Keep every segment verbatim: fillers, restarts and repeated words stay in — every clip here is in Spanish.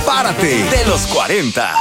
Párate de los cuarenta.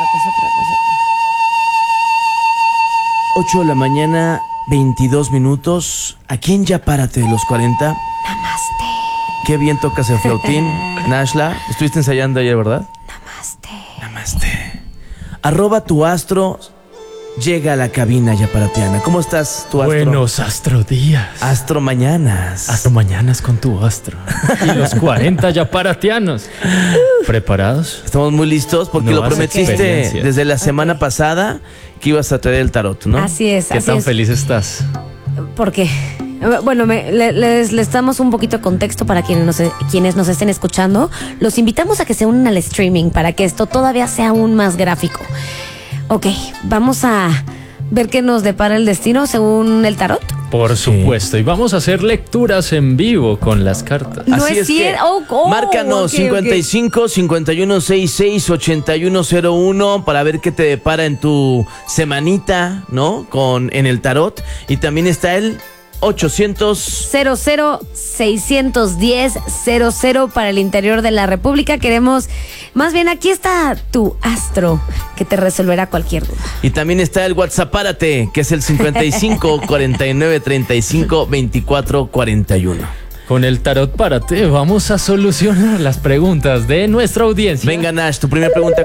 ocho de la mañana, veintidós minutos. Aquí en Ya Párate de los cuarenta. Namaste. Qué bien tocas el flautín. Nashla, estuviste ensayando ayer, ¿verdad? Namaste. Namaste. Arroba tu astro. Llega a la cabina yaparateana. ¿Cómo estás, tu astro? Buenos astrodías. Astro mañanas. Astro mañanas con tu astro. Y los cuarenta yaparatianos. ¿Preparados? Estamos muy listos porque lo Nuevas prometiste experiencias. desde la semana pasada que ibas a traer el tarot, ¿no? Así es, ¿Qué así tan es. feliz estás? ¿Por qué? Bueno, me- le- les, les damos un poquito de contexto para quienes nos, quienes nos estén escuchando. Los invitamos a que se unan al streaming para que esto todavía sea aún más gráfico. Ok, vamos a ver qué nos depara el destino según el tarot. Por supuesto. Y vamos a hacer lecturas en vivo con las cartas. No Así es es que cierto. Oh, oh, márcanos ok, cincuenta y cinco, cincuenta y uno, sesenta y seis, ochenta y uno cero uno para ver qué te depara en tu semanita, ¿no? Con en el tarot. Y también está el ochocientos. cero cero seiscientos diez cero cero para el interior de la República. Queremos, más bien aquí está tu astro que te resolverá cualquier duda. Y también está el WhatsApp Párate, que es el cincuenta y cinco, cuarenta y nueve, treinta y cinco, veinticuatro, cuarenta y uno. Con el tarot Párate vamos a solucionar las preguntas de nuestra audiencia. Venga, Nash, tu primera pregunta.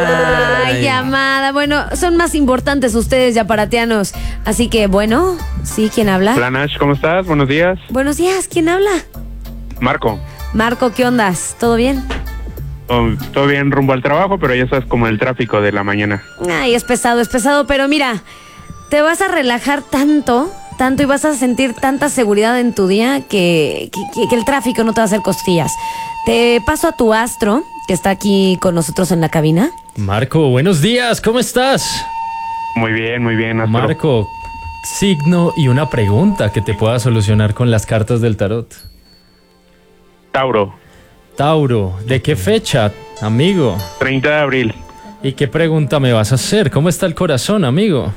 Ay, Ay. llamada. Bueno, son más importantes ustedes, yaparatianos. Así que, bueno, sí, ¿quién habla? Hola Nash, ¿cómo estás? Buenos días. Buenos días, ¿quién habla? Marco, Marco, ¿qué ondas? ¿Todo bien? oh, todo bien rumbo al trabajo, pero ya estás como el tráfico de la mañana. Ay, es pesado, es pesado, pero mira, te vas a relajar tanto, tanto y vas a sentir tanta seguridad en tu día que, que, que- que el tráfico no te va a hacer costillas. Te paso a tu astro, que está aquí con nosotros en la cabina. Marco, buenos días. ¿Cómo estás? Muy bien, muy bien. Astro. Marco, signo y una pregunta que te pueda solucionar con las cartas del tarot. Tauro, Tauro, ¿de qué fecha, amigo? treinta de abril. ¿Y qué pregunta me vas a hacer? ¿Cómo está el corazón, amigo?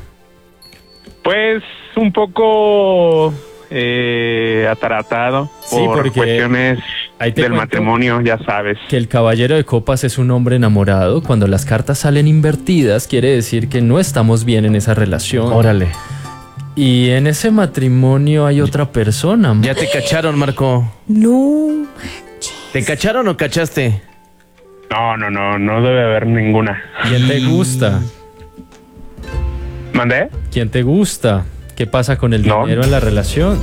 Pues un poco eh, ataratado Sí, por porque cuestiones ahí te del cuento matrimonio, ya sabes. Que el caballero de copas es un hombre enamorado. Cuando las cartas salen invertidas, quiere decir que no estamos bien en esa relación. Órale. Y en ese matrimonio hay otra persona. Ya te cacharon, Marco. No. ¿Te cacharon o cachaste? No, no, no, no debe haber ninguna. ¿Quién te gusta? ¿Mandé? ¿Quién te gusta? ¿Qué pasa con el No. dinero en la relación?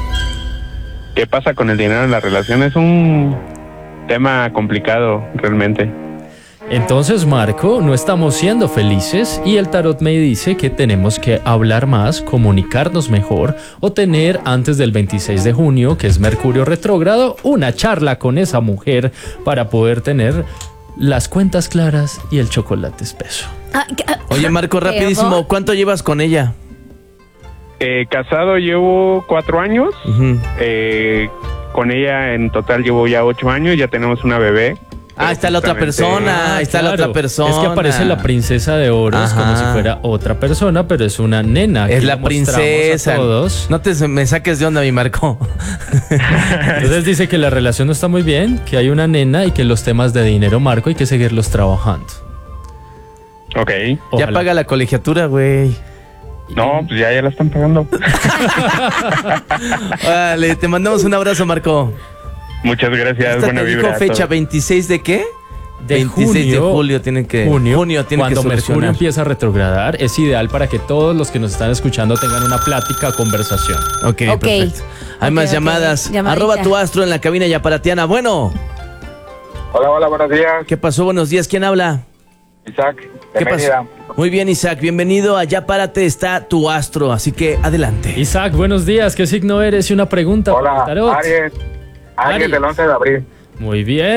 ¿Qué pasa con el dinero en la relación? Es un tema complicado, realmente. Entonces, Marco, no estamos siendo felices y el tarot me dice que tenemos que hablar más, comunicarnos mejor o tener antes del veintiséis de junio, que es Mercurio retrógrado, una charla con esa mujer para poder tener las cuentas claras y el chocolate espeso. Ah, ¿qué? Ah, Oye, Marco, rapidísimo, ¿perdón? ¿cuánto llevas con ella? Eh, casado llevo cuatro años. Ujú. Eh, con ella en total llevo ya ocho años, ya tenemos una bebé. Ah, está la otra Justamente- persona, ahí está la Claro, otra persona. Es que aparece la princesa de oros Ajá. como si fuera otra persona, pero es una nena. Es Aquí la lo mostramos princesa. a todos. No te me saques de onda, mi Marco. Entonces dice que la relación no está muy bien, que hay una nena y que los temas de dinero, Marco, hay que seguirlos trabajando. Ok. Ya Ojalá. paga la colegiatura, güey. No, pues ya, ya la están pagando. Vale, te mandamos un abrazo, Marco. Muchas gracias, Esta buena te dijo vibra. a fecha todos. veintiséis de qué? De veintiséis de junio, julio tienen que junio, junio tienen cuando que Mercurio solucionar. empieza a retrogradar, es ideal para que todos los que nos están escuchando tengan una plática, conversación. Ok, Ok. perfecto. Hay Ok, más ok. llamadas. Llamadita. Arroba tu astro en la cabina yaparatiana. Bueno, Hola, hola, buenos días. ¿qué pasó? Buenos días. ¿Quién habla? Isaac, de ¿Qué Mérida. pasó? Muy bien, Isaac. Bienvenido a Ya Párate, está tu astro. Así que adelante. Isaac, buenos días. ¿Qué signo eres? Y una pregunta para Hola, el tarot. Aries. Aries. Aries del once de abril. Muy bien.